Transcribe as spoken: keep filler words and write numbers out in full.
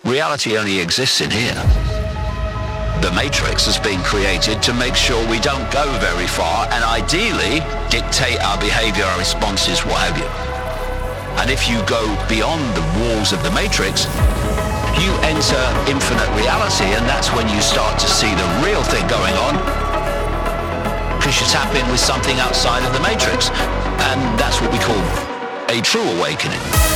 Reality only exists in here. The Matrix has been created to make sure we don't go very far and ideally dictate our behavior, our responses, what have you. And if you go beyond the walls of the Matrix, you enter infinite reality, and that's when you start to see the real thing going on, because you tap in with something outside of the Matrix. And that's what we call a true awakening.